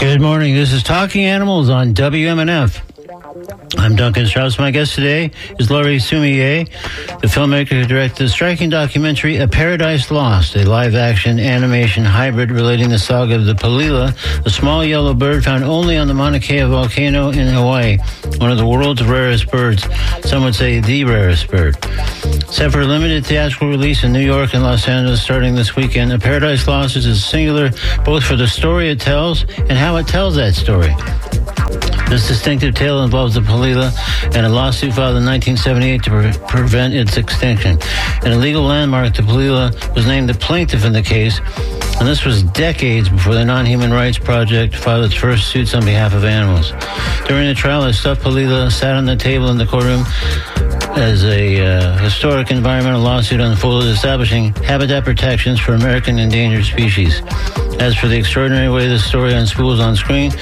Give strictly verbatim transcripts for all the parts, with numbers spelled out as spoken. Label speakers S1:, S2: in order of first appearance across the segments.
S1: Good morning. This is Talking Animals on W M N F. I'm Duncan Strauss. My guest today is Laurie Soumillé, the filmmaker who directed the striking documentary A Paradise Lost, a live-action animation hybrid relating the saga of the Palila, a small yellow bird found only on the Mauna Kea volcano in Hawaii, one of the world's rarest birds. Some would say the rarest bird. Set for a limited theatrical release in New York and Los Angeles starting this weekend, A Paradise Lost is singular both for the story it tells and how it tells that story. This distinctive tale involves the Palila and a lawsuit filed in nineteen seventy-eight to pre- prevent its extinction. An illegal landmark, the Palila was named the plaintiff in the case, and this was decades before the Non-Human Rights Project filed its first suits on behalf of animals. During the trial, a stuffed Palila sat on the table in the courtroom as a uh, historic environmental lawsuit unfolded, establishing habitat protections for American endangered species. As for the extraordinary way this story unspools on screen,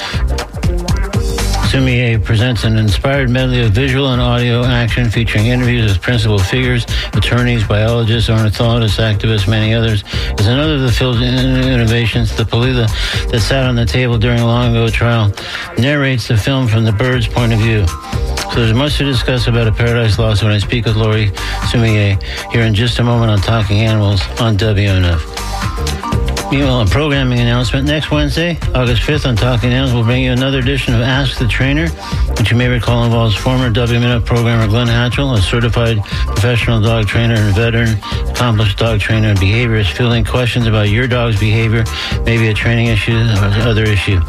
S1: Soumillé presents an inspired medley of visual and audio action featuring interviews with principal figures, attorneys, biologists, ornithologists, activists, many others. Is another of the film's innovations. The Palila that sat on the table during a long-ago trial narrates the film from the bird's point of view. So there's much to discuss about A Paradise Lost when I speak with Laurie Soumillé here in just a moment on Talking Animals on W M N F. Meanwhile, a programming announcement. Next Wednesday, August fifth, on Talking Animals, we'll bring you another edition of Ask the Trainer, which you may recall involves former W M N F programmer Glenn Hatchell, a certified professional dog trainer and veteran, accomplished dog trainer and behaviorist, fielding questions about your dog's behavior, maybe a training issue or other issue.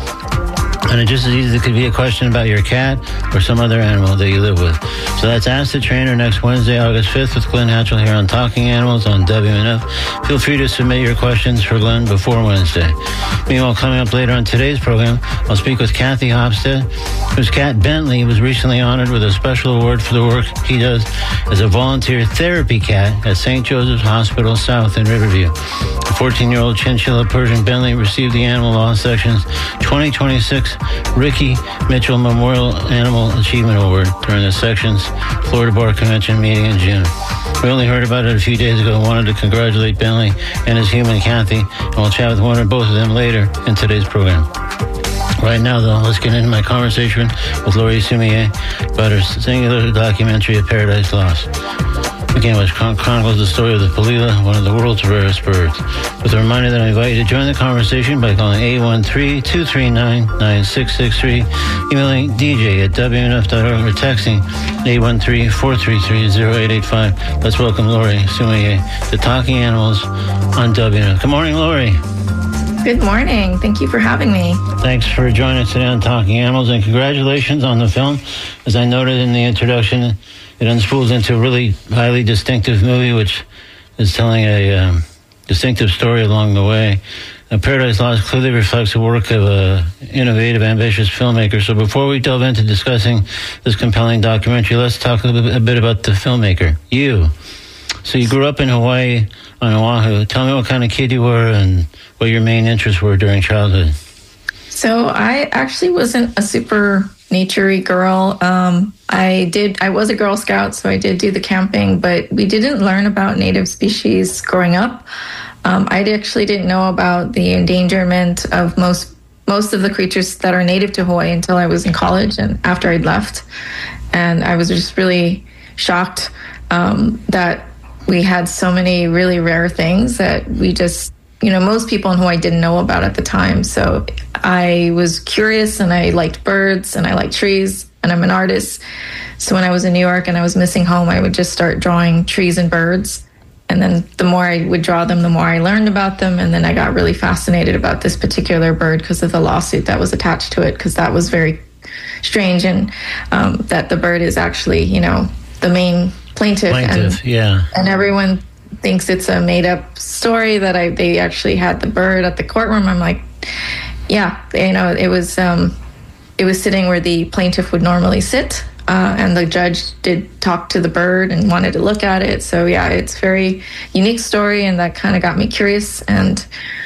S1: And it's just as easy as it could be a question about your cat or some other animal that you live with. So that's Ask the Trainer next Wednesday, August fifth, with Glenn Hatchell here on Talking Animals on W M N F. Feel free to submit your questions for Glenn before Wednesday. Meanwhile, coming up later on today's program, I'll speak with Kathy Hofstede, whose cat Bentley was recently honored with a special award for the work he does as a volunteer therapy cat at Saint Joseph's Hospital South in Riverview. The fourteen-year-old chinchilla Persian Bentley received the Animal Law Section's twenty twenty-six Ricky Mitchell Memorial Animal Achievement Award during the section's Florida Bar Convention meeting in June. We only heard about it a few days ago and wanted to congratulate Bentley and his human Kathy, and we'll chat with one or both of them later in today's program. Right now, though, let's get into my conversation with Laurie Soumillé about her singular documentary, A Paradise Lost. Again, which chronicles the story of the Palila, one of the world's rarest birds. With a reminder that I invite you to join the conversation by calling eight one three, two three nine, nine six six three, emailing D J at W M N F dot org, or texting eight one three, four three three, zero eight eight five. Let's welcome Laurie Soumillé to Talking Animals on W M N F. Good morning, Laurie.
S2: Good morning. Thank you for having me.
S1: Thanks for joining us today on Talking Animals, and congratulations on the film. As I noted in the introduction, it unspools into a really highly distinctive movie, which is telling a um, distinctive story along the way. Uh, Paradise Lost clearly reflects the work of an innovative, ambitious filmmaker. So before we delve into discussing this compelling documentary, let's talk a, little bit, a bit about the filmmaker, you. So you grew up in Hawaii on Oahu. Tell me what kind of kid you were and what your main interests were during childhood.
S2: So I actually wasn't a super nature-y girl. Um, I did. I was a Girl Scout, so I did do the camping, but we didn't learn about native species growing up. Um, I actually didn't know about the endangerment of most most of the creatures that are native to Hawaii until I was in college and after I'd left. And I was just really shocked um, that we had so many really rare things that we just, you know, most people in Hawaii didn't know about at the time. So I was curious, and I liked birds, and I liked trees, and I'm an artist. So when I was in New York and I was missing home, I would just start drawing trees and birds. And then the more I would draw them, the more I learned about them. And then I got really fascinated about this particular bird because of the lawsuit that was attached to it, because that was very strange. And um, that the bird is actually, you know, the main plaintiff.
S1: Plaintiff,
S2: and,
S1: yeah.
S2: And everyone thinks it's a made-up story that I they actually had the bird at the courtroom. I'm like, yeah, you know, it was um, it was sitting where the plaintiff would normally sit, uh, and the judge did talk to the bird and wanted to look at it. So yeah, it's a very unique story, and that kind of got me curious. And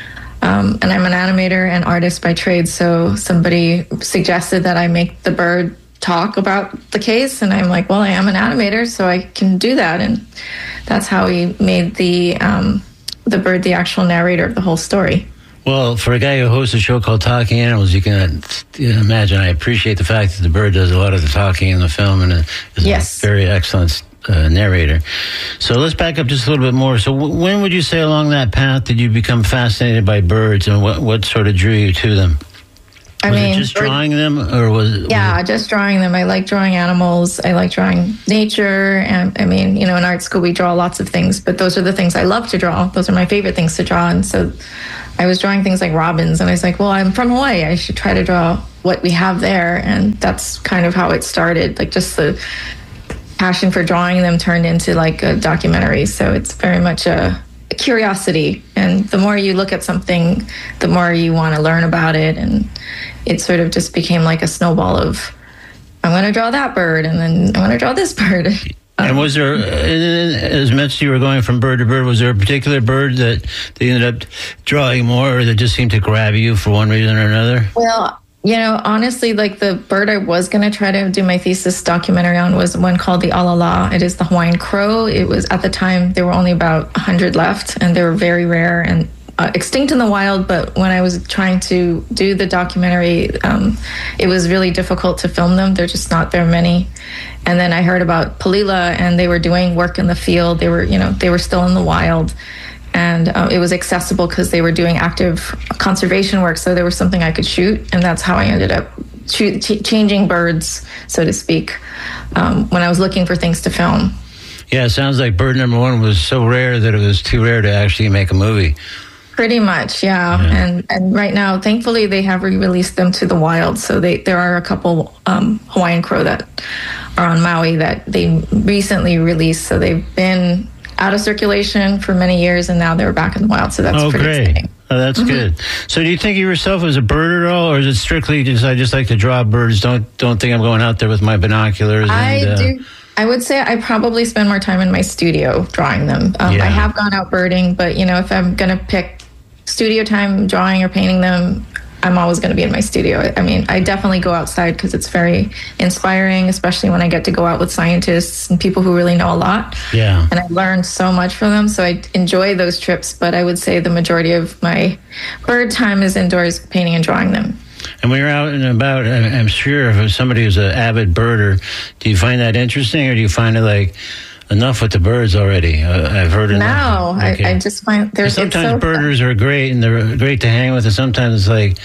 S2: um, and I'm an animator and artist by trade, so somebody suggested that I make the bird talk about the case, and I'm like, well, I am an animator, so I can do that. And that's how we made the um, the bird the actual narrator of the whole story.
S1: Well, for a guy who hosts a show called Talking Animals, you can imagine I appreciate the fact that the bird does a lot of the talking in the film and is
S2: yes.
S1: a very excellent uh, narrator. So let's back up just a little bit more. So w- when would you say along that path did you become fascinated by birds, and what, what sort of drew you to them?
S2: I
S1: was
S2: mean,
S1: it just drawing them, or was it?
S2: Yeah,
S1: was it...
S2: just drawing them. I like drawing animals. I like drawing nature. And I mean, you know, in art school, we draw lots of things, but those are the things I love to draw. Those are my favorite things to draw. And so I was drawing things like robins, and I was like, well, I'm from Hawaii. I should try to draw what we have there. And that's kind of how it started. Like, just the passion for drawing them turned into like a documentary. So it's very much a curiosity, and the more you look at something, the more you want to learn about it, and it sort of just became like a snowball of, I'm going to draw that bird, and then I want to draw this bird. Um,
S1: and was there, as much as you were going from bird to bird, was there a particular bird that they ended up drawing more, or that just seemed to grab you for one reason or another?
S2: Well, you know, honestly, like the bird I was going to try to do my thesis documentary on was one called the alala. It is the Hawaiian crow. It was, at the time, there were only about one hundred left, and they were very rare and uh, extinct in the wild. But when I was trying to do the documentary, um, it was really difficult to film them. They're just not very many. And then I heard about Palila, and they were doing work in the field. They were, you know, they were still in the wild. And uh, it was accessible because they were doing active conservation work. So there was something I could shoot. And that's how I ended up shoot, ch- changing birds, so to speak, um, when I was looking for things to film.
S1: Yeah, it sounds like bird number one was so rare that it was too rare to actually make a movie.
S2: Pretty much, yeah. yeah. And and right now, thankfully, they have re-released them to the wild. So they there are a couple um, Hawaiian crow that are on Maui that they recently released. So they've been out of circulation for many years, and now they're back in the wild. So that's
S1: oh,
S2: pretty
S1: great.
S2: exciting.
S1: Oh, that's mm-hmm. good. So do you think of yourself as a birder at all, or is it strictly just, I just like to draw birds, don't don't think I'm going out there with my binoculars?
S2: I
S1: and, uh,
S2: do. I would say I probably spend more time in my studio drawing them. Um,
S1: yeah.
S2: I have gone out birding, but, you know, if I'm going to pick studio time drawing or painting them, I'm always going to be in my studio. I mean, I definitely go outside because it's very inspiring, especially when I get to go out with scientists and people who really know a lot.
S1: Yeah.
S2: And I learned so much from them. So I enjoy those trips, but I would say the majority of my bird time is indoors painting and drawing them.
S1: And when you're out and about, I'm sure if somebody who's an avid birder, do you find that interesting, or do you find it like, enough with the birds already? Uh, I've heard enough.
S2: No, okay. I, I just find there's
S1: sometimes
S2: so
S1: birders fun. Are great, and they're great to hang with, and sometimes it's like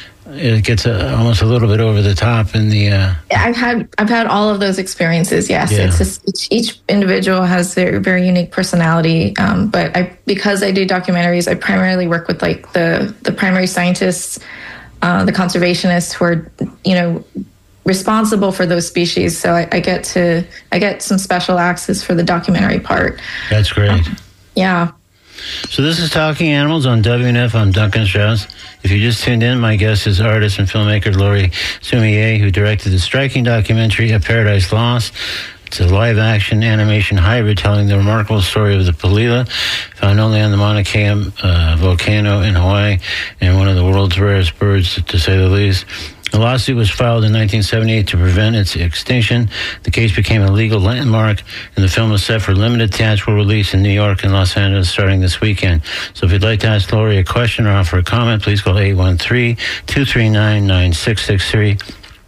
S1: it gets a, almost a little bit over the top in the. Uh,
S2: I've had I've had all of those experiences. Yes,
S1: yeah.
S2: it's just, each, each individual has their very unique personality. Um, but I because I do documentaries, I primarily work with like the the primary scientists, uh, the conservationists who are you know. responsible for those species, so I, I get to I get some special access for the documentary part.
S1: That's great. Um,
S2: yeah.
S1: So this is Talking Animals on W N F. I'm Duncan Strauss. If you just tuned in, my guest is artist and filmmaker Lori Sumie, who directed the striking documentary A Paradise Lost. It's a live-action animation hybrid telling the remarkable story of the Palila, found only on the Mauna Kea uh, volcano in Hawaii, and one of the world's rarest birds, to say the least. The lawsuit was filed in nineteen seventy-eight to prevent its extinction. The case became a legal landmark, and the film is set for limited theatrical release in New York and Los Angeles starting this weekend. So if you'd like to ask Lori a question or offer a comment, please call eight one three, two three nine, nine six six three.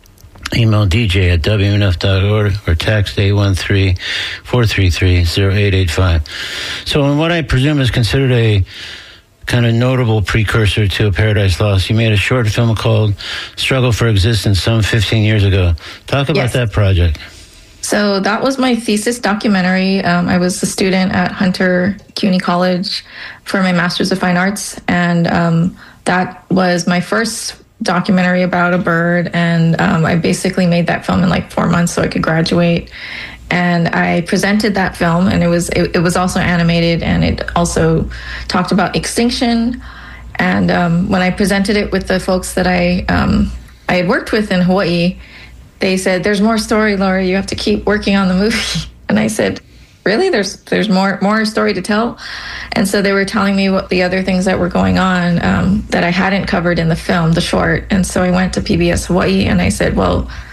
S1: Email D J at W N F dot org or text eight one three, four three three, zero eight eight five. So in what I presume is considered a kind of notable precursor to A Paradise Lost, you made a short film called Struggle for Existence some fifteen years ago. Talk about yes. that project.
S2: So that was my thesis documentary. Um, I was a student at Hunter CUNY College for my Master's of Fine Arts, and um, that was my first documentary about a bird, and um, I basically made that film in like four months so I could graduate. And I presented that film, and it was it, it was also animated, and it also talked about extinction. And um, when I presented it with the folks that I um, I had worked with in Hawaii, they said, "There's more story, Laura. You have to keep working on the movie." And I said, "Really? There's there's more more story to tell." And so they were telling me what the other things that were going on um, that I hadn't covered in the film, the short. And so I went to P B S Hawaii, and I said, "Well,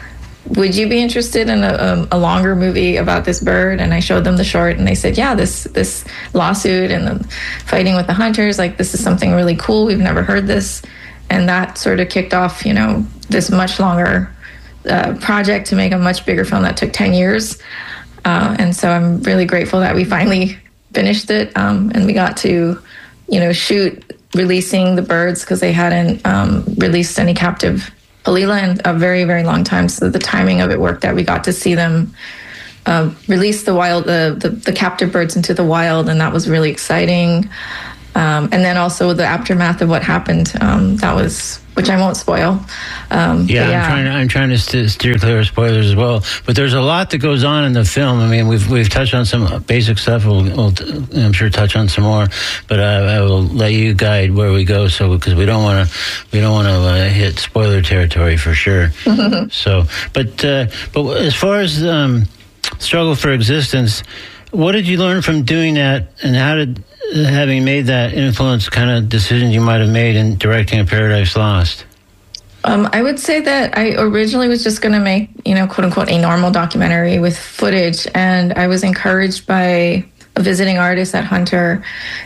S2: would you be interested in a, a, a longer movie about this bird? And I showed them the short, and they said, yeah, this this lawsuit and the fighting with the hunters, like, this is something really cool. We've never heard this. And that sort of kicked off, you know, this much longer uh, project to make a much bigger film that took ten years. Uh, and so I'm really grateful that we finally finished it, um, and we got to, you know, shoot releasing the birds, because they hadn't um, released any captive Palila in a very, very long time. So the timing of it worked out. We got to see them uh, release the wild, the, the the captive birds into the wild, and that was really exciting. Um, and then also the aftermath of what happened. Um, that was, which I won't spoil. Um,
S1: yeah, yeah, I'm trying to I'm trying to st- steer clear of spoilers as well. But there's a lot that goes on in the film. I mean, we've we've touched on some basic stuff. We'll, we'll I'm sure touch on some more. But I, I will let you guide where we go. So because we don't want to we don't want to uh, hit spoiler territory for sure. So, but uh, but as far as um, struggle for existence, what did you learn from doing that, and how did having made that influence kind of decisions you might have made in directing A Paradise Lost?
S2: Um, I would say that I originally was just going to make, you know, quote unquote, a normal documentary with footage. And I was encouraged by a visiting artist at Hunter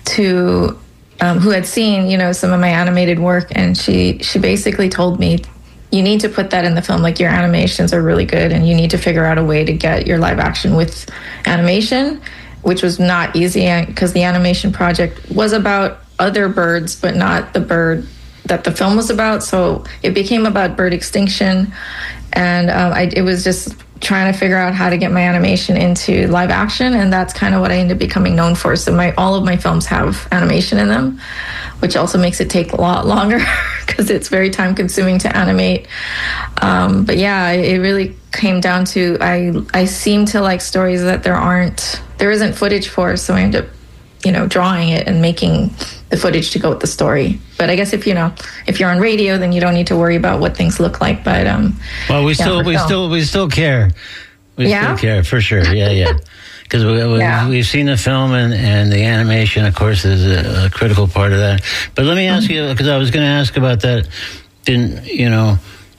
S2: to, um, who had seen, you know, some of my animated work. And she, she basically told me, you need to put that in the film. Like, your animations are really good, and you need to figure out a way to get your live action with animation, which was not easy because the animation project was about other birds, but not the bird that the film was about. So it became about bird extinction. And um, I, it was just trying to figure out how to get my animation into live action. And that's kind of what I ended up becoming known for. So my all of my films have animation in them, which also makes it take a lot longer because it's very time consuming to animate. Um, but yeah, it really came down to, I, I seem to like stories that there aren't, there isn't footage for. So I end up, you know, drawing it and making the footage to go with the story. But I guess if, you know, if you're on radio, then you don't need to worry about what things look like. But, um,
S1: well, we
S2: yeah,
S1: still, we
S2: film.
S1: still, we still care. We
S2: yeah?
S1: still care for sure. Yeah. Yeah. Because we, we,
S2: yeah.
S1: we've seen the film, and, and the animation, of course, is a, a critical part of that. But let me ask mm-hmm. you, because I was going to ask about that. Didn't, you know,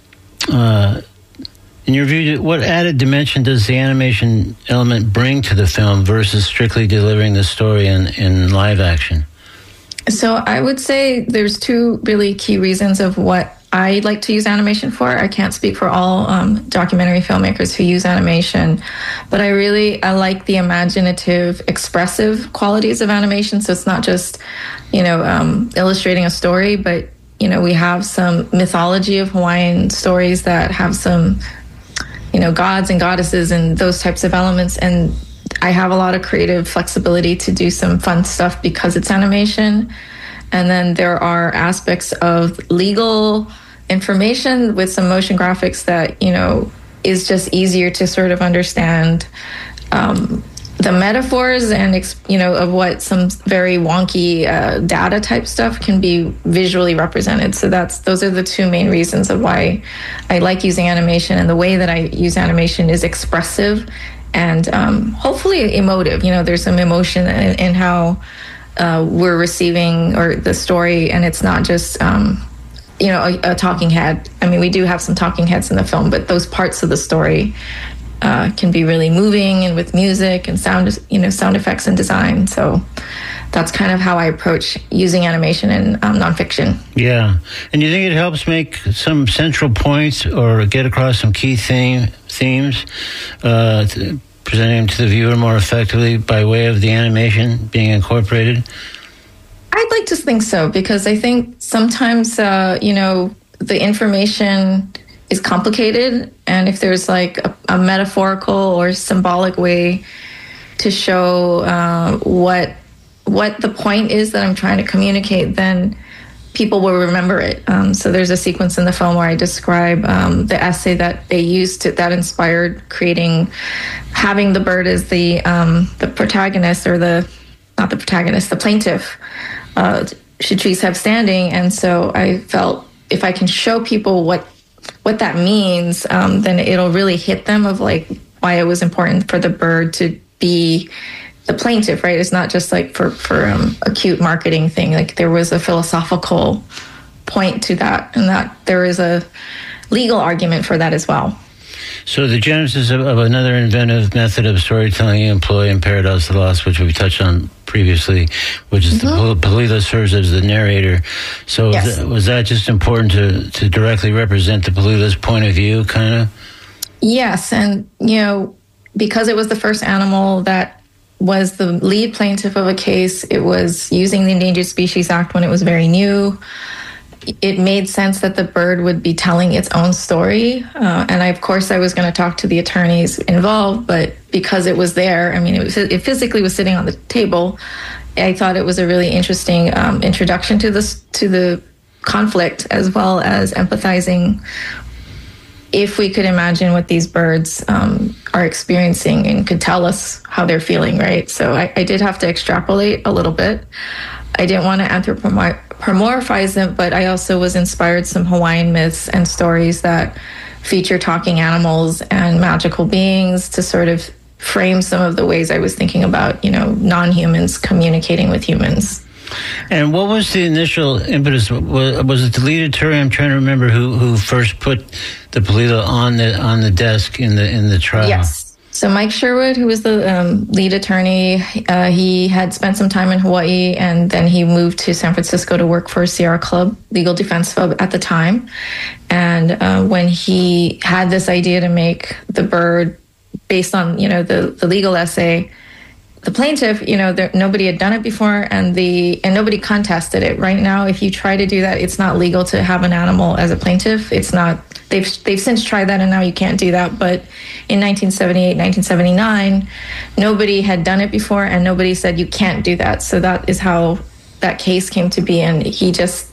S1: uh, in your view, what added dimension does the animation element bring to the film versus strictly delivering the story in, in live action?
S2: So I would say there's two really key reasons of what I like to use animation for. I can't speak for all um, documentary filmmakers who use animation, but I really, I like the imaginative, expressive qualities of animation. So it's not just, you know, um, illustrating a story, but, you know, we have some mythology of Hawaiian stories that have some, you know, gods and goddesses and those types of elements. And I have a lot of creative flexibility to do some fun stuff because it's animation. And then there are aspects of legal information with some motion graphics that, you know, is just easier to sort of understand um, the metaphors and, you know, of what some very wonky uh, data type stuff can be visually represented. So that's, those are the two main reasons of why I like using animation. And the way that I use animation is expressive and um, hopefully emotive. You know, there's some emotion in, in how uh, we're receiving or the story, and it's not just, um, you know, a, a talking head. I mean, we do have some talking heads in the film, but those parts of the story uh, can be really moving, and with music and sound, you know, sound effects and design. So that's kind of how I approach using animation in um, nonfiction.
S1: Yeah. And you think it helps make some central points or get across some key theme, themes, uh, to, presenting them to the viewer more effectively by way of the animation being incorporated?
S2: I'd like to think so, because I think sometimes, uh, you know, the information is complicated. And if there's like a, a metaphorical or symbolic way to show uh, what what the point is that I'm trying to communicate, then people will remember it. Um, so there's a sequence in the film where I describe um, the essay that they used to, that inspired creating, having the bird as the um, the protagonist, or the, not the protagonist, the plaintiff, uh, should trees have standing. And so I felt if I can show people what what that means, um, then it'll really hit them of like why it was important for the bird to be the plaintiff, right? It's not just like for, for um, a cute marketing thing. Like there was a philosophical point to that, and that there is a legal argument for that as well.
S1: So the genesis of, of another inventive method of storytelling you employ in Paradise Lost, which we touched on previously, which is mm-hmm. the Palila serves as the narrator. So yes. was, that, was that just important to, to directly represent the Palila's point of view, kind of?
S2: Yes, and, you know, because it was the first animal that was the lead plaintiff of a case, it was using the Endangered Species Act when it was very new. It made sense that the bird would be telling its own story. Uh, and I, of course, I was going to talk to the attorneys involved, but because it was there, I mean, it, was, it physically was sitting on the table, I thought it was a really interesting um, introduction to this, to the conflict, as well as empathizing if we could imagine what these birds um, are experiencing and could tell us how they're feeling, right? So I, I did have to extrapolate a little bit. I didn't want to anthropomorphize them, but I also was inspired some Hawaiian myths and stories that feature talking animals and magical beings to sort of frame some of the ways I was thinking about, you know, non-humans communicating with humans.
S1: And what was the initial impetus? Was, was it the lead attorney? I'm trying to remember who, who first put the Palila on the on the desk in the in the trial.
S2: Yes. So Mike Sherwood, who was the um, lead attorney, uh, he had spent some time in Hawaii, and then he moved to San Francisco to work for Sierra Club, Legal Defense Club at the time. And uh, when he had this idea to make the bird based on, you know, the, the legal essay, the plaintiff, you know, there, nobody had done it before, and the and nobody contested it. Right now, if you try to do that, it's not legal to have an animal as a plaintiff. It's not. They've they've since tried that, and now you can't do that. But in nineteen seventy-eight, nineteen seventy-nine, nobody had done it before, and nobody said you can't do that. So that is how that case came to be, and he just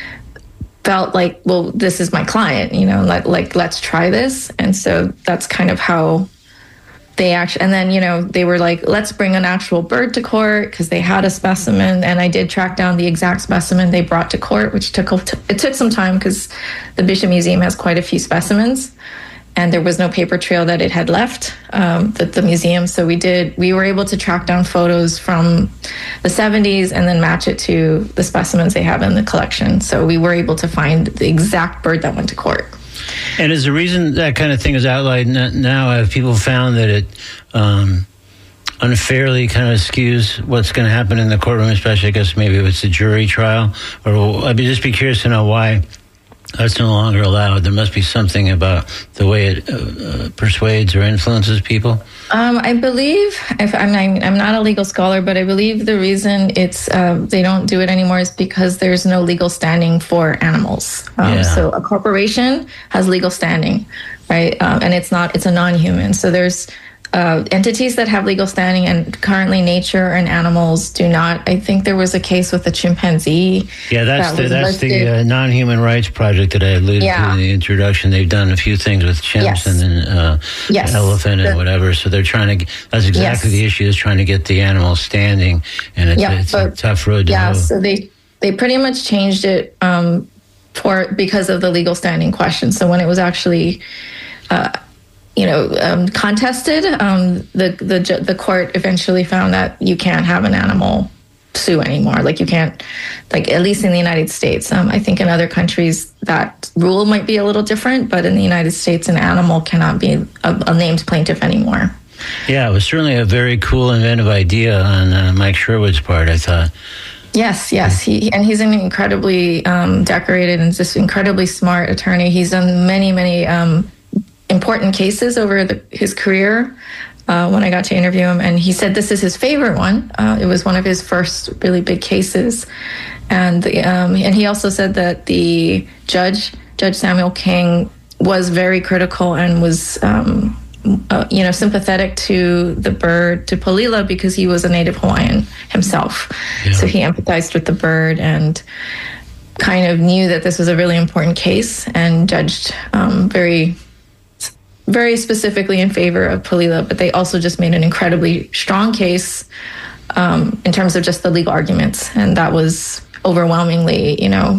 S2: felt like, well, this is my client, you know, like like let's try this, and so that's kind of how. They actually, and then, you know, they were like, let's bring an actual bird to court because they had a specimen. And I did track down the exact specimen they brought to court, which took, it took some time because the Bishop Museum has quite a few specimens and there was no paper trail that it had left, um, the, the museum. So we did, we were able to track down photos from the seventies and then match it to the specimens they have in the collection. So we were able to find the exact bird that went to court.
S1: And is the reason that kind of thing is outlined now, have people found that it um, unfairly kind of skews what's going to happen in the courtroom, especially, I guess, maybe if it's a jury trial? Or I'd be just be curious to know why that's no longer allowed. There must be something about the way it uh, uh, persuades or influences people.
S2: Um, I believe, if I'm, I'm not a legal scholar, but I believe the reason it's uh, they don't do it anymore is because there's no legal standing for animals. Um, yeah. So a corporation has legal standing, right? Um, and it's not, it's a non-human. So there's Uh, entities that have legal standing, and currently nature and animals do not. I think there was a case with a chimpanzee.
S1: Yeah, that's that the that's listed. the uh, non-human rights project that I alluded yeah. to in the introduction. They've done a few things with chimps yes. and then uh, yes. elephant and the, whatever. So they're trying to. That's exactly yes. the issue, is trying to get the animals standing, and it's, yeah, it's but, a tough road to
S2: yeah,
S1: hoe.
S2: So they they pretty much changed it um, for because of the legal standing question. So when it was actually. Uh, you know, um, contested, um, the, the the court eventually found that you can't have an animal sue anymore. Like you can't, like at least in the United States. Um, I think in other countries that rule might be a little different, but in the United States, an animal cannot be a, a named plaintiff anymore.
S1: Yeah, it was certainly a very cool, inventive idea on uh, Mike Sherwood's part, I thought.
S2: Yes, yes. He and he's an incredibly um, decorated and just incredibly smart attorney. He's done many, many um important cases over the, his career uh, when I got to interview him. And he said this is his favorite one. Uh, it was one of his first really big cases. And the, um, and he also said that the judge, Judge Samuel King, was very critical and was, um, uh, you know, sympathetic to the bird, to Palila, because he was a native Hawaiian himself. Yeah. So he empathized with the bird and kind of knew that this was a really important case and judged um, very... very specifically in favor of Palila, but they also just made an incredibly strong case um, in terms of just the legal arguments. And that was overwhelmingly, you know,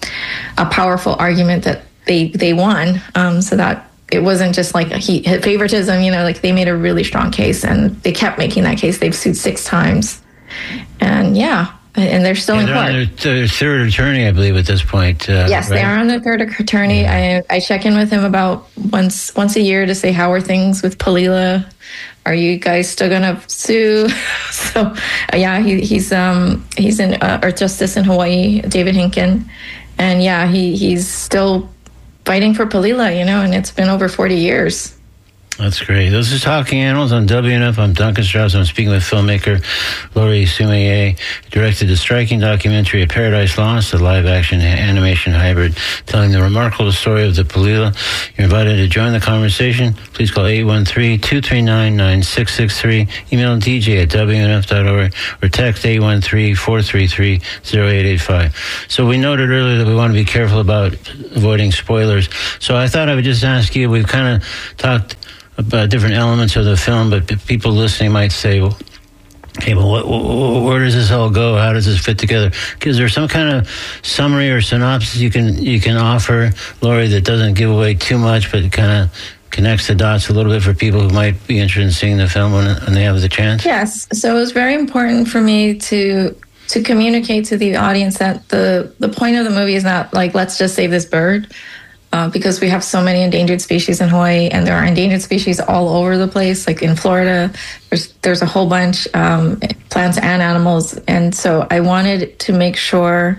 S2: a powerful argument that they, they won. Um, so that it wasn't just like a he, favoritism, you know, like they made a really strong case and they kept making that case. They've sued six times. And yeah, and they're still
S1: yeah,
S2: in
S1: they're
S2: court.
S1: on their, their third attorney, I believe, at this point. Uh,
S2: yes,
S1: right?
S2: they are on their third attorney. Yeah. I I check in with him about once once a year to say, how are things with Palila? Are you guys still gonna sue? so uh, yeah, he, he's um he's in uh, Earth Justice in Hawaii, David Hinken, and yeah, he he's still fighting for Palila, you know, and it's been over forty years.
S1: That's great. Those are Talking Animals on W N F. I'm Duncan Strauss. I'm speaking with filmmaker Laurie Soumeier, who directed the striking documentary A Paradise Lost, a live-action animation hybrid telling the remarkable story of the Palila. You're invited to join the conversation. Please call eight one three, two three nine, nine six six three, email D J at W N F dot org, or text eight one three, four three three, zero eight eight five. So we noted earlier that we want to be careful about avoiding spoilers. So I thought I would just ask you, we've kind of talked about different elements of the film, but people listening might say, well, okay, well, what, where does this all go? How does this fit together? Is there some kind of summary or synopsis you can you can offer, Laurie, that doesn't give away too much, but kind of connects the dots a little bit for people who might be interested in seeing the film when, when they have the chance?
S2: Yes. So it was very important for me to to communicate to the audience that the the point of the movie is not like, let's just save this bird. Uh, because we have so many endangered species in Hawaii, and there are endangered species all over the place. Like in Florida, there's there's a whole bunch, um, plants and animals. And so I wanted to make sure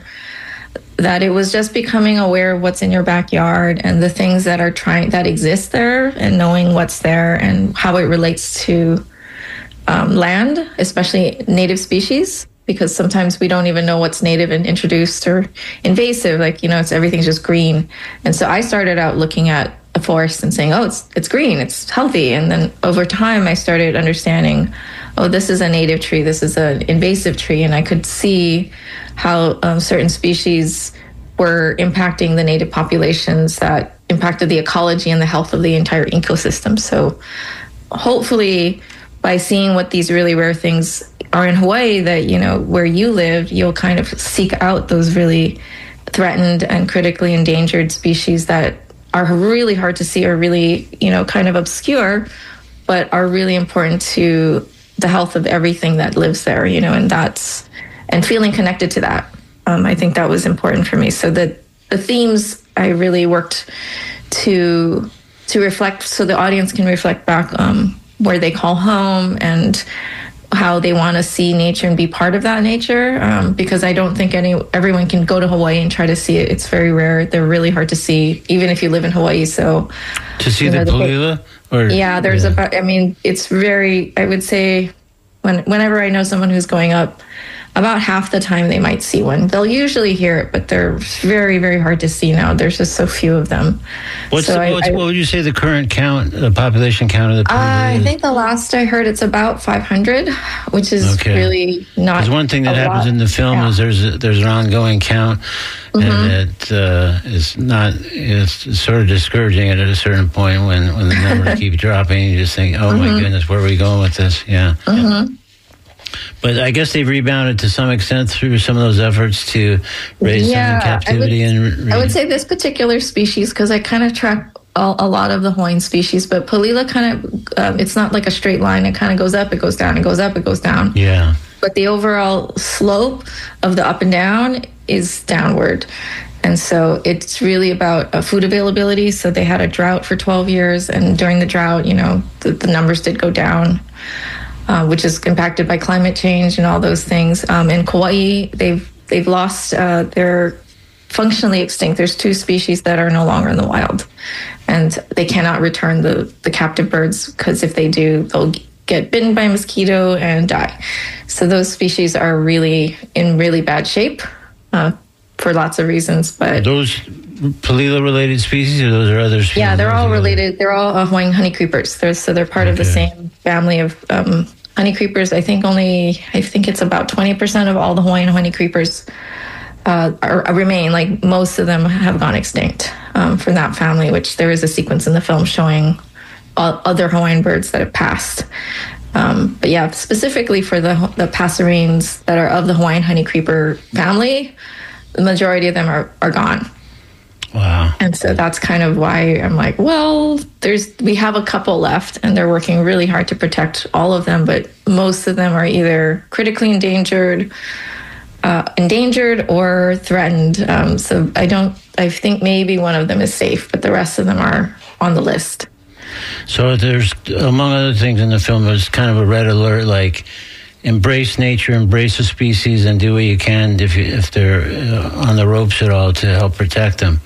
S2: that it was just becoming aware of what's in your backyard and the things that are trying that exist there, and knowing what's there and how it relates to um, land, especially native species. Because sometimes we don't even know what's native and introduced or invasive. Like, you know, it's everything's just green. And so I started out looking at a forest and saying, oh, it's it's green, it's healthy. And then over time, I started understanding, oh, this is a native tree, this is an invasive tree. And I could see how um, certain species were impacting the native populations that impacted the ecology and the health of the entire ecosystem. So hopefully, by seeing what these really rare things are in Hawaii, that, you know, where you live, you'll kind of seek out those really threatened and critically endangered species that are really hard to see, or really, you know, kind of obscure, but are really important to the health of everything that lives there, you know, and that's, and feeling connected to that. Um, I think that was important for me. So that the themes I really worked to, to reflect, so the audience can reflect back um, where they call home and how they want to see nature and be part of that nature, um, because I don't think any everyone can go to Hawaii and try to see it. It's very rare. They're really hard to see, even if you live in Hawaii. So
S1: to see the Palila, or
S2: yeah, there's
S1: yeah.
S2: about. I mean, it's very. I would say, when whenever I know someone who's going up, about half the time they might see one. They'll usually hear it, but they're very, very hard to see now. There's just so few of them.
S1: What's,
S2: so
S1: the,
S2: I,
S1: what's
S2: I,
S1: what would you say the current count, the population count of the Palila?
S2: I think the last I heard, it's about five hundred, which is okay. really not.
S1: Because one thing that happens lot. in the film yeah. is there's a, there's an ongoing count, mm-hmm. and it uh, is not. It's sort of discouraging at a certain point when when the numbers keep dropping. You just think, oh mm-hmm. my goodness, where are we going with this? Yeah.
S2: Mm-hmm.
S1: yeah. But I guess they've rebounded to some extent through some of those efforts to raise
S2: yeah,
S1: some in captivity.
S2: I would,
S1: and re-
S2: I would say this particular species, because I kind of track a, a lot of the Hawaiian species, but Palila kind of, um, it's not like a straight line. It kind of goes up, it goes down, it goes up, it goes down.
S1: Yeah.
S2: But the overall slope of the up and down is downward. And so it's really about uh, food availability. So they had a drought for twelve years. And during the drought, you know, the, the numbers did go down. Uh, which is impacted by climate change and all those things. Um, in Kauai, they've they've lost, uh, they're functionally extinct. There's two species that are no longer in the wild, and they cannot return the, the captive birds, because if they do, they'll get bitten by a mosquito and die. So those species are really in really bad shape uh, for lots of reasons. But
S1: those Palila-related species, or those are other species?
S2: Yeah, they're all related. They're all uh, Hawaiian honey creepers. They're, so they're part okay. of the same family of um, honey creepers. I think only, I think it's about twenty percent of all the Hawaiian honey creepers uh, are, remain. Like most of them have gone extinct um, from that family, which there is a sequence in the film showing all other Hawaiian birds that have passed. Um, but yeah, specifically for the the passerines that are of the Hawaiian honey creeper family, the majority of them are, are gone.
S1: Wow.
S2: And so that's kind of why I'm like, well, there's we have a couple left, and they're working really hard to protect all of them, but most of them are either critically endangered, uh, endangered or threatened. Um, so I don't, I think maybe one of them is safe, but the rest of them are on the list.
S1: So there's, among other things in the film, there's kind of a red alert, like embrace nature, embrace the species, and do what you can if you, if they're uh, on the ropes at all to help protect them.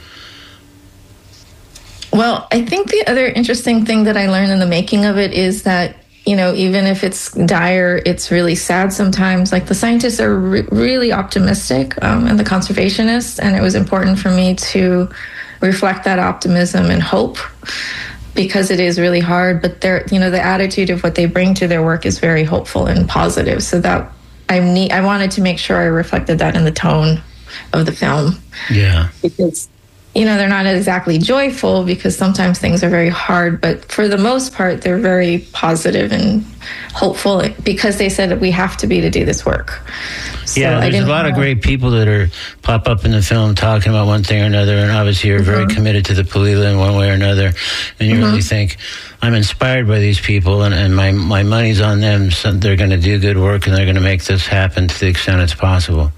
S2: Well, I think the other interesting thing that I learned in the making of it is that, you know, even if it's dire, it's really sad sometimes. Like the scientists are re- really optimistic um, and the conservationists, and it was important for me to reflect that optimism and hope, because it is really hard, but they're, you know, the attitude of what they bring to their work is very hopeful and positive. So that I need, I wanted to make sure I reflected that in the tone of the film.
S1: Yeah.
S2: Because, you know, they're not exactly joyful because sometimes things are very hard, but for the most part, they're very positive and hopeful because they said that we have to be to do this work. So
S1: yeah, there's a lot know. of great people that are pop up in the film talking about one thing or another, and obviously you're mm-hmm. very committed to the Palila in one way or another, and you mm-hmm. really think, I'm inspired by these people, and, and my, my money's on them, so they're going to do good work, and they're going to make this happen to the extent it's possible.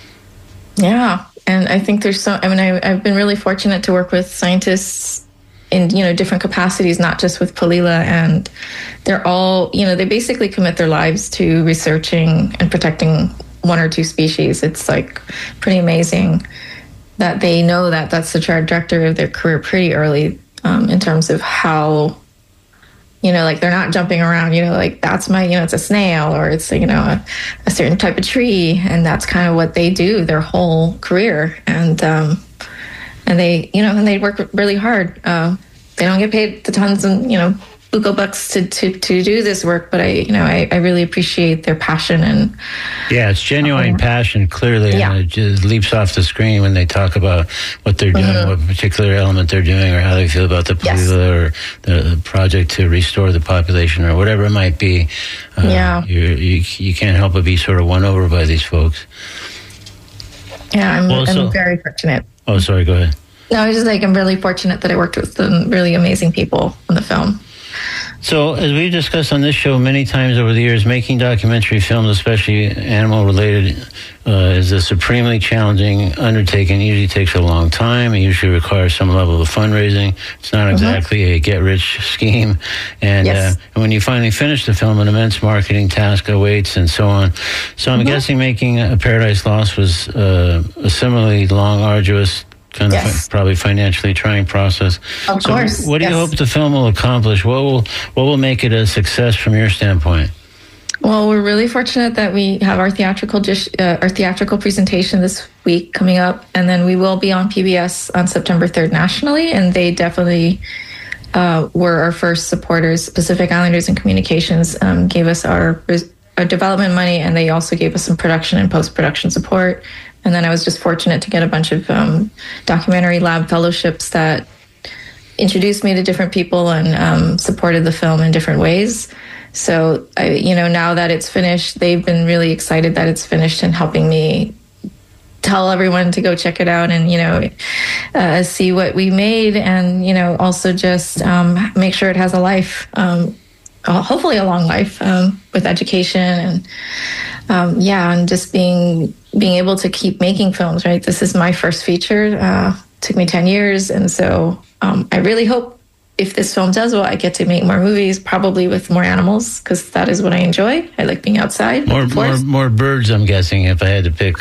S2: Yeah, and I think there's so, I mean, I, I've been really fortunate to work with scientists in, you know, different capacities, not just with Palila, and they're all, you know, they basically commit their lives to researching and protecting one or two species. It's like pretty amazing that they know that that's the trajectory of their career pretty early um, in terms of how, you know, like they're not jumping around, you know, like that's my, you know, it's a snail or it's, you know, a, a certain type of tree. And that's kind of what they do their whole career. And, um, and they, you know, and they work really hard. Uh, they don't get paid the tons and, you know, buco bucks to, to, to do this work, but I, you know, I, I really appreciate their passion and
S1: yeah, it's genuine um, passion, clearly, yeah. and it just leaps off the screen when they talk about what they're doing, mm-hmm. what particular element they're doing, or how they feel about the Palila yes. or the project to restore the population or whatever it might be. Uh, yeah, you you you can't help but be sort of won over by these folks.
S2: Yeah, I'm, well, so, I'm very fortunate.
S1: Oh, sorry, go ahead.
S2: No, I was just like, I'm really fortunate that I worked with some really amazing people on the film.
S1: So, as we've discussed on this show many times over the years, making documentary films, especially animal-related, uh, is a supremely challenging undertaking. It usually takes a long time. It usually requires some level of fundraising. It's not exactly mm-hmm. a get-rich scheme. And, yes. uh, and when you finally finish the film, an immense marketing task awaits and so on. So I'm mm-hmm. guessing making a Paradise Lost was uh, a similarly long, arduous, kind of yes. fi- probably financially trying process.
S2: Of
S1: so
S2: course.
S1: What do
S2: yes.
S1: you hope the film will accomplish? What will what will make it a success from your standpoint?
S2: Well, we're really fortunate that we have our theatrical dish, uh, our theatrical presentation this week coming up, and then we will be on P B S on September third nationally, and they definitely uh, were our first supporters. Pacific Islanders and Communications um, gave us our, our development money, and they also gave us some production and post-production support. And then I was just fortunate to get a bunch of um, documentary lab fellowships that introduced me to different people and um, supported the film in different ways. So, I, you know, now that it's finished, they've been really excited that it's finished and helping me tell everyone to go check it out and, you know, uh, see what we made and, you know, also just um, make sure it has a life, um, hopefully a long life um, with education and, um, yeah, and just being... being able to keep making films, right? This is my first feature. Uh, took me ten years. And so um, I really hope if this film does well, I get to make more movies, probably with more animals, because that is what I enjoy. I like being outside.
S1: More, more, more birds, I'm guessing, if I had to pick.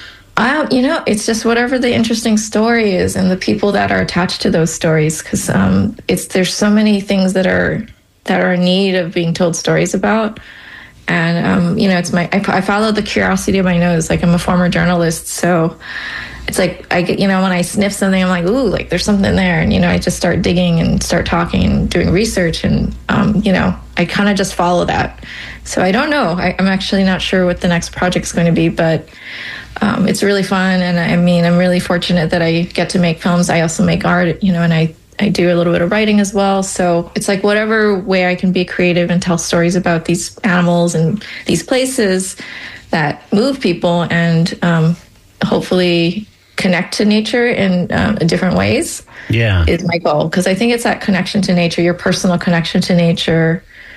S2: Uh, you know, it's just whatever the interesting story is and the people that are attached to those stories, because um, it's there's so many things that are that are in need of being told stories about. And, um, you know, it's my, I, I follow the curiosity of my nose. Like I'm a former journalist. So it's like, I get, you know, when I sniff something, I'm like, ooh, like there's something there. And, you know, I just start digging and start talking and doing research. And, um, you know, I kind of just follow that. So I don't know. I, I'm actually not sure what the next project's going to be, but um, it's really fun. And I mean, I'm really fortunate that I get to make films. I also make art, you know, and I, I do a little bit of writing as well. So it's like whatever way I can be creative and tell stories about these animals and these places that move people and um, hopefully connect to nature in uh, different ways.
S1: Yeah,
S2: is my goal. Because I think it's that connection to nature, your personal connection to nature,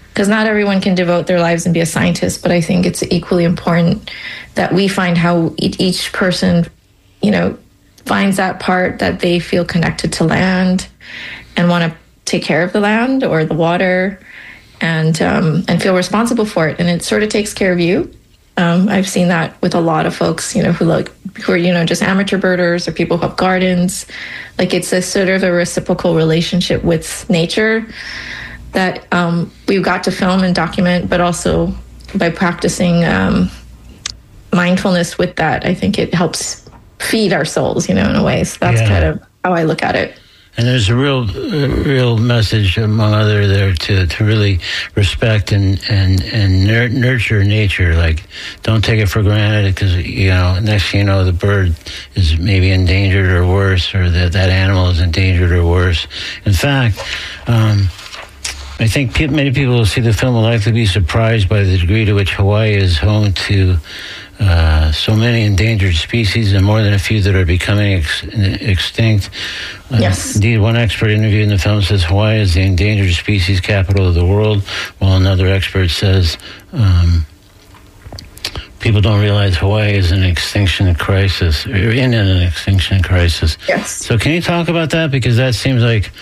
S2: because not everyone can devote their lives and be a scientist, but I think it's equally important that we find how each person, you know, finds that part that they feel connected to land and want to take care of the land or the water and um, and feel responsible for it. And it sort of takes care of you. Um, I've seen that with a lot of folks, you know, who like who are, you know, just amateur birders or people who have gardens. Like it's a sort of a reciprocal relationship with nature that um, we've got to film and document, but also by practicing um, mindfulness with that, I think it helps feed our souls, you know, in a way. So that's yeah. kind of how I look at it.
S1: And there's a real, a real message among other there to, to really respect and and and nur- nurture nature. Like, don't take it for granted because you know next thing you know the bird is maybe endangered or worse, or that that animal is endangered or worse. In fact, um, I think pe- many people who see the film will likely be surprised by the degree to which Hawaii is home to Uh, so many endangered species and more than a few that are becoming ex- extinct. Uh,
S2: yes.
S1: Indeed, one expert interviewed in the film says Hawaii is the endangered species capital of the world, while another expert says um, people don't realize Hawaii is in an extinction crisis, or in an extinction crisis.
S2: Yes.
S1: So can you talk about that? Because that seems like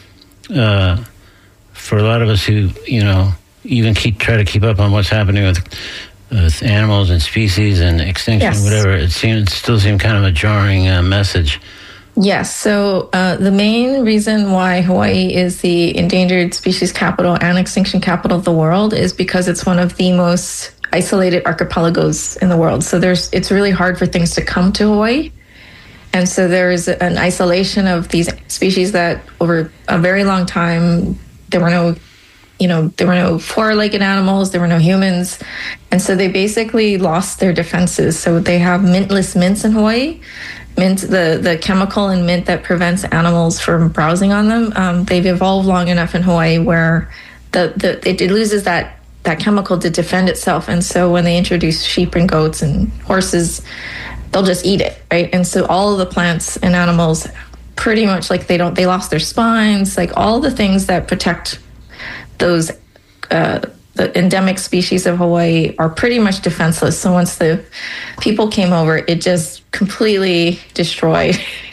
S1: uh, for a lot of us who, you know, even keep try to keep up on what's happening with with animals and species and extinction,
S2: yes.
S1: whatever, it seems it still seems kind of a jarring uh, message.
S2: Yes. So uh, the main reason why Hawaii is the endangered species capital and extinction capital of the world is because it's one of the most isolated archipelagos in the world. So there's it's really hard for things to come to Hawaii. And so there's an isolation of these species that over a very long time, there were no You know, there were no four-legged animals, there were no humans. And so they basically lost their defenses. So they have mintless mints in Hawaii. Mint, the, the chemical in mint that prevents animals from browsing on them. Um, they've evolved long enough in Hawaii where the, the it, it loses that, that chemical to defend itself. And so when they introduce sheep and goats and horses, they'll just eat it, right? And so all of the plants and animals pretty much like they don't, they lost their spines, like all the things that protect those uh, the endemic species of Hawaii are pretty much defenseless. So once the people came over, it just completely destroyed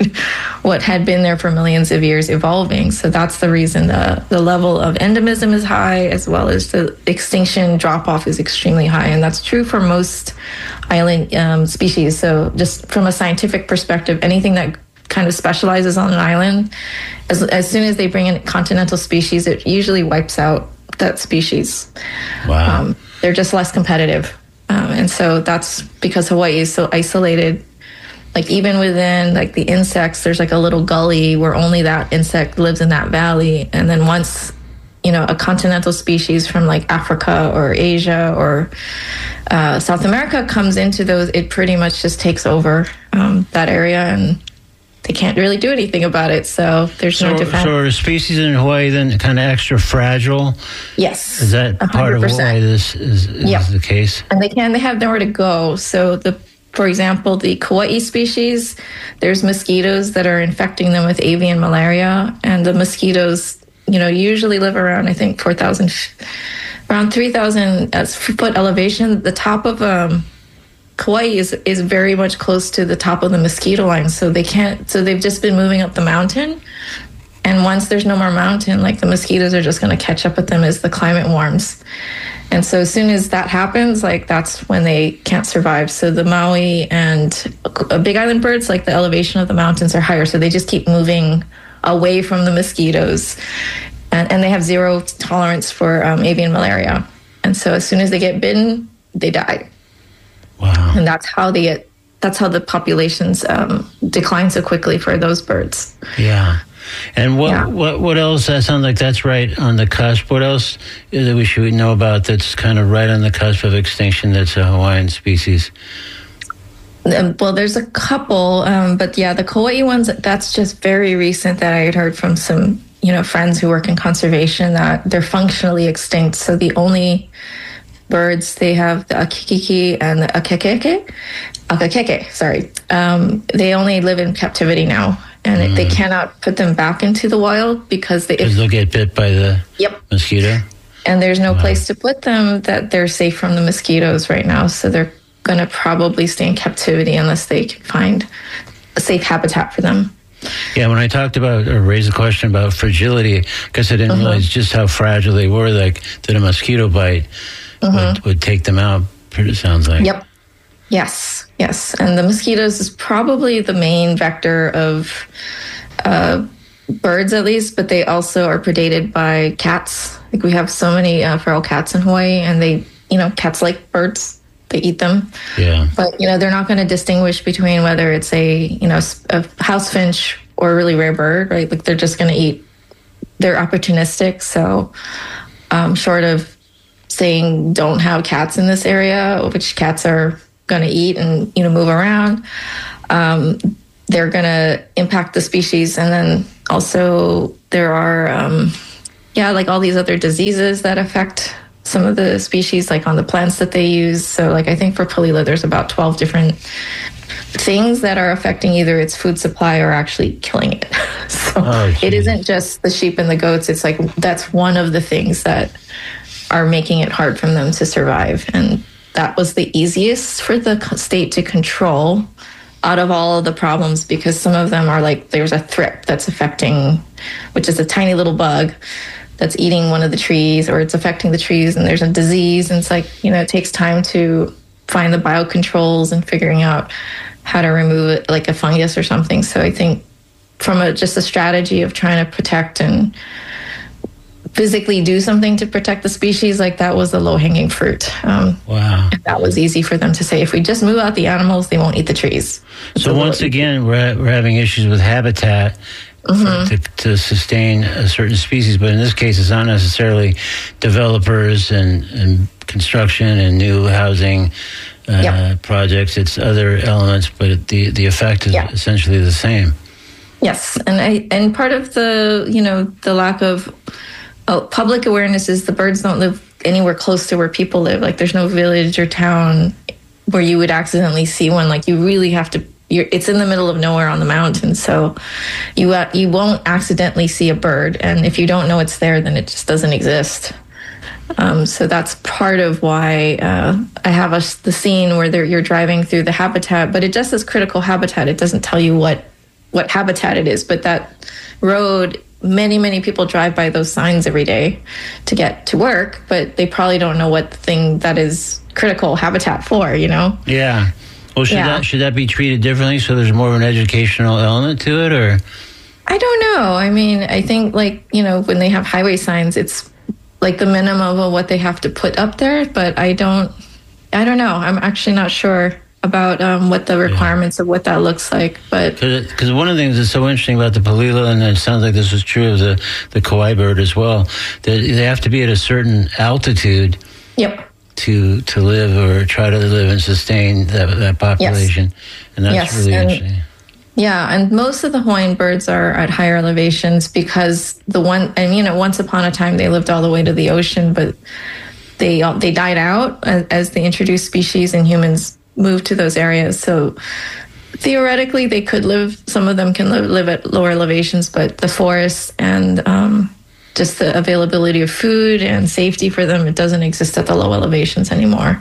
S2: what had been there for millions of years evolving. So that's the reason the, the level of endemism is high, as well as the extinction drop-off is extremely high. And that's true for most island um, species. So just from a scientific perspective, anything that kind of specializes on an island, as, as soon as they bring in continental species, it usually wipes out that species.
S1: Wow.
S2: Um, they're just less competitive. Um, and so that's because Hawaii is so isolated. Like even within like the insects, there's like a little gully where only that insect lives in that valley. And then once, you know, a continental species from like Africa or Asia or uh, South America comes into those, it pretty much just takes over um, that area, and they can't really do anything about it. So there's
S1: so,
S2: no defense.
S1: So are species in Hawaii then kind of extra fragile?
S2: Yes.
S1: Is that one hundred percent part of why this is, is
S2: yep.
S1: the case?
S2: And they can, they have nowhere to go. So the, for example, the Kauai species, there's mosquitoes that are infecting them with avian malaria. And the mosquitoes, you know, usually live around, I think, four thousand, around three thousand foot elevation. The top of um, Kauai is, is very much close to the top of the mosquito line. So they can't, so they've just been moving up the mountain. And once there's no more mountain, like the mosquitoes are just going to catch up with them as the climate warms. And so as soon as that happens, like that's when they can't survive. So the Maui and Big Island birds, like the elevation of the mountains are higher. So they just keep moving away from the mosquitoes. And, and they have zero tolerance for um, avian malaria. And so as soon as they get bitten, they die.
S1: Wow.
S2: And that's how they get, that's how the populations um, decline so quickly for those birds.
S1: Yeah. And what,
S2: yeah.
S1: what what else? That sounds like that's right on the cusp. What else is that we should know about that's kind of right on the cusp of extinction that's a Hawaiian species?
S2: Um, well, there's a couple, um, but yeah, the Kauai ones, that's just very recent that I had heard from some, you know, friends who work in conservation that they're functionally extinct. So the only birds they have, the akikiki and the akekeke, akakeke, sorry, um, they only live in captivity now. And mm. they cannot put them back into the wild because they...
S1: Because they'll get bit by the
S2: yep.
S1: mosquito?
S2: And there's no
S1: Wow.
S2: place to put them that they're safe from the mosquitoes right now. So they're going to probably stay in captivity unless they can find a safe habitat for them.
S1: Yeah, when I talked about, or raised the question about fragility, because I didn't
S2: Uh-huh.
S1: realize just how fragile they were, like that a mosquito bite
S2: Uh-huh.
S1: would, would take them out, it sounds like.
S2: Yep. Yes, yes. And the mosquitoes is probably the main vector of uh, birds, at least, but they also are predated by cats. Like we have so many uh, feral cats in Hawaii, and they, you know, cats like birds. They eat them.
S1: Yeah.
S2: But, you know, they're not going to distinguish between whether it's a, you know, a house finch or a really rare bird, right? Like they're just going to eat. They're opportunistic. So um, short of saying don't have cats in this area, which cats are going to eat and, you know, move around, um, they're going to impact the species. And then also there are, um, yeah, like all these other diseases that affect some of the species, like on the plants that they use. So like I think for Palila, there's about twelve different things that are affecting either its food supply or actually killing it. So
S1: Oh,
S2: it
S1: geez.
S2: isn't just the sheep and the goats. It's like that's one of the things that are making it hard for them to survive. And that was the easiest for the co- state to control out of all of the problems, because some of them are like there's a thrip that's affecting, which is a tiny little bug that's eating one of the trees, or it's affecting the trees, and there's a disease. And it's like, you know, it takes time to find the biocontrols and figuring out how to remove it, like a fungus or something. So I think from a, just a strategy of trying to protect and physically do something to protect the species, like that was the low hanging fruit. Um,
S1: Wow.
S2: and that was easy for them to say, if we just move out the animals, they won't eat the trees.
S1: So once again, we're, we're having issues with habitat
S2: Mm-hmm.
S1: for, to, to sustain a certain species, but in this case, it's not necessarily developers and, and construction and new housing uh,
S2: Yep.
S1: projects. It's other elements, but the the effect is
S2: Yeah.
S1: essentially the same.
S2: Yes, and I and part of the you know the lack of uh, public awareness is the birds don't live anywhere close to where people live. Like there's no village or town where you would accidentally see one. Like you really have to. You're, it's in the middle of nowhere on the mountain, so you uh, you won't accidentally see a bird. And if you don't know it's there, then it just doesn't exist. Um, so that's part of why uh, I have a, the scene where you're driving through the habitat, but it just says critical habitat. It doesn't tell you what what habitat it is, but that road, many, many people drive by those signs every day to get to work, but they probably don't know what thing that is critical habitat for, you know?
S1: Yeah. Well, should
S2: Yeah.
S1: that should that be treated differently so there's more of an educational element to it, or?
S2: I don't know. I mean, I think like, you know, when they have highway signs, it's like the minimum of what they have to put up there, but I don't, I don't know. I'm actually not sure about um, what the requirements of what that looks like, but
S1: Because one of the things that's so interesting about the Palila, and it sounds like this was true of the, the Kauai bird as well, that they have to be at a certain altitude
S2: yep.
S1: to to live or try to live and sustain that, that population. And that's
S2: Yes,
S1: really
S2: and-
S1: interesting.
S2: Yeah, and most of the Hawaiian birds are at higher elevations because the one, and you know, once upon a time they lived all the way to the ocean, but they they died out as, as the introduced species and humans moved to those areas. So theoretically, they could live. Some of them can live, live at lower elevations, but the forests and um, just the availability of food and safety for them, it doesn't exist at the low elevations anymore.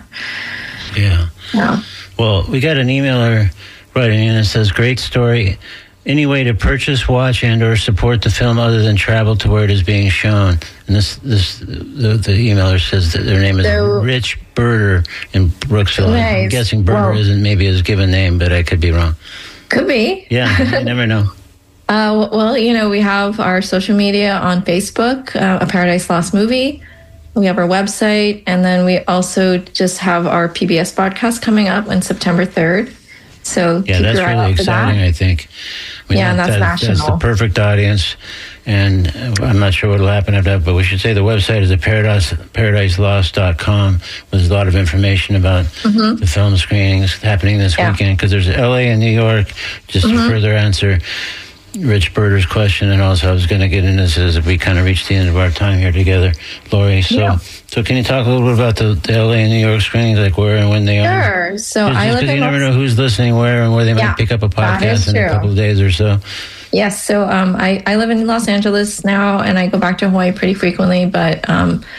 S1: Yeah.
S2: Yeah.
S1: Well, we got an emailer writing in that says, great story. Any way to purchase, watch, and or support the film other than travel to where it is being shown? And this, this, the, the emailer says that their name is
S2: So-
S1: Rich Birder in Brooksville. I'm
S2: Nice.
S1: guessing Birder
S2: Well-
S1: isn't maybe his given name, but I could be wrong.
S2: Could be.
S1: Yeah, you never know.
S2: Uh, well, you know, we have our social media on Facebook, uh, A Paradise Lost Movie. We have our website, and then we also just have our P B S broadcast coming up on September third. So
S1: Yeah,
S2: keep
S1: that's
S2: your eye
S1: really
S2: out for
S1: exciting,
S2: that.
S1: I think. I mean,
S2: Yeah, and that's
S1: that- That's the
S2: national.
S1: perfect audience. And uh, I'm not sure what will happen after that, but we should say the website is at paradise, paradise lost dot com. There's a lot of information about the film screenings happening this
S2: Mm-hmm. Yeah.
S1: weekend, because there's L A and New York, just
S2: Mm-hmm.
S1: to further answer Rich Birder's question. And also I was going to get into this as we kind of reached the end of our time here together, Lori. So,
S2: Yeah.
S1: so can you talk a little bit about the, the L A and New York screenings, like where and when they are?
S2: Sure. So
S1: Just
S2: I live
S1: because
S2: in
S1: you never
S2: Los-
S1: know who's listening where and where they
S2: Yeah,
S1: might pick up a
S2: that is
S1: podcast in a
S2: true.
S1: couple of days or so.
S2: Yes, so um, I, I live in Los Angeles now, and I go back to Hawaii pretty frequently, but um,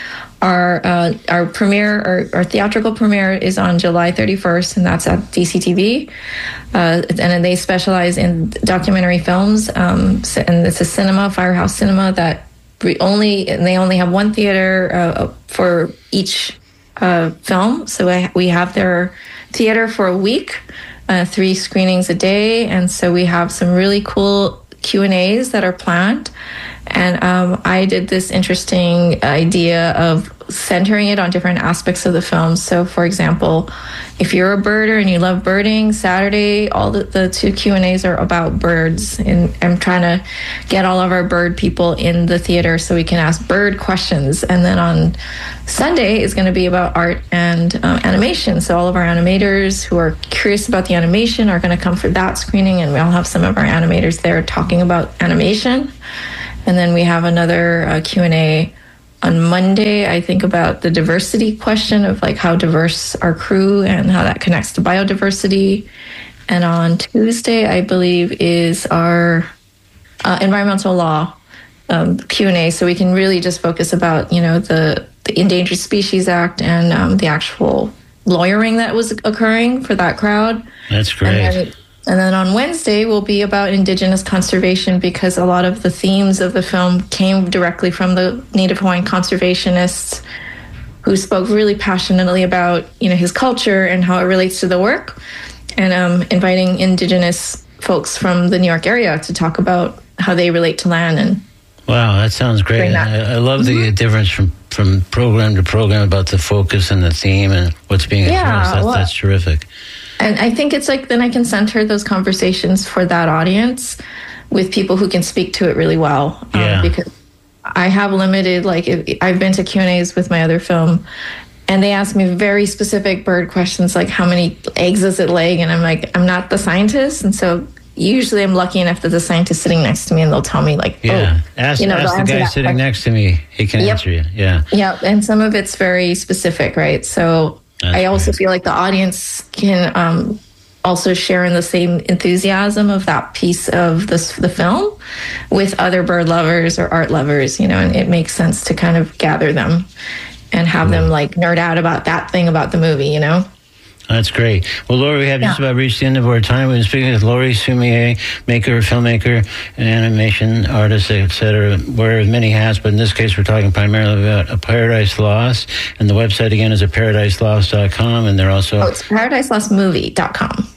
S2: our uh, our premiere, our, our theatrical premiere is on July thirty-first, and that's at D C T V. Uh, and then they specialize in documentary films, um, and it's a cinema, Firehouse Cinema, that we only and they only have one theater uh, for each uh, film. So I, we have their theater for a week, uh, three screenings a day, and so we have some really cool Q and A's that are planned. And um, I did this interesting idea of centering it on different aspects of the film. So, for example, if you're a birder and you love birding, Saturday, all the, the two Q and A's are about birds. And I'm trying to get all of our bird people in the theater so we can ask bird questions. And then on Sunday is going to be about art and um, animation. So all of our animators who are curious about the animation are going to come for that screening. And we'll have some of our animators there talking about animation. And then we have another uh, Q and A on Monday, I think, about the diversity question of like how diverse our crew and how that connects to biodiversity. And on Tuesday, I believe, is our uh, environmental law um, Q and A. So we can really just focus about, you know, the, the Endangered Species Act and um, the actual lawyering that was occurring for that crowd.
S1: That's great.
S2: And then, And then on Wednesday will be about Indigenous conservation, because a lot of the themes of the film came directly from the Native Hawaiian conservationists who spoke really passionately about, you know, his culture and how it relates to the work, and um, inviting Indigenous folks from the New York area to talk about how they relate to land. And
S1: wow, that sounds great.
S2: That.
S1: I, I love mm-hmm. the difference from, from program to program about the focus and the theme and what's being
S2: yeah,
S1: addressed. That,
S2: well,
S1: that's terrific.
S2: And I think it's like, then I can center those conversations for that audience with people who can speak to it really well. Um,
S1: yeah.
S2: Because I have limited, like, if, I've been to Q and A's with my other film, and they ask me very specific bird questions, like how many eggs does it lay? And I'm like, I'm not the scientist. And so usually I'm lucky enough that the scientist sitting next to me, and they'll tell me like,
S1: yeah,
S2: oh,
S1: ask,
S2: you know,
S1: ask the guy sitting question. next to me. He can
S2: yep.
S1: answer you. Yeah.
S2: Yeah. And some of it's very specific, right? So That's I also great. feel like the audience can um, also share in the same enthusiasm of that piece of this, the film with other bird lovers or art lovers, you know, and it makes sense to kind of gather them and have cool. them like nerd out about that thing about the movie, you know?
S1: That's great. Well, Lori, we have
S2: yeah.
S1: just about reached the end of our time. We've been speaking with Lori Sumier, maker, filmmaker, animation artist, et cetera, wears many hats, but in this case, we're talking primarily about A Paradise Lost. And the website, again, is a paradise lost dot com, and they're also...
S2: Oh, it's paradise lost movie dot com.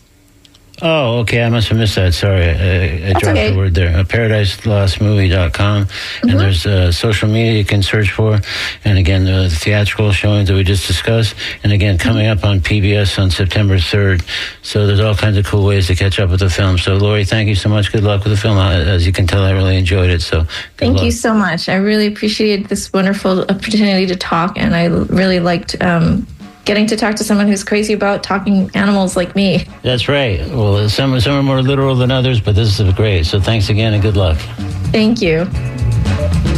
S1: Oh, okay. I must have missed that. Sorry. I, I dropped
S2: okay.
S1: the word there. paradise lost movie dot com. Mm-hmm. And there's uh, social media you can search for. And again, the theatrical showings that we just discussed. And again, coming up on P B S on September third. So there's all kinds of cool ways to catch up with the film. So, Lori, thank you so much. Good luck with the film. As you can tell, I really enjoyed it. So
S2: thank
S1: luck.
S2: you so much. I really appreciated this wonderful opportunity to talk. And I really liked... Um, getting to talk to someone who's crazy about talking animals like me.
S1: That's right. Well, some, some are more literal than others, but this is great. So thanks again and good luck.
S2: Thank you.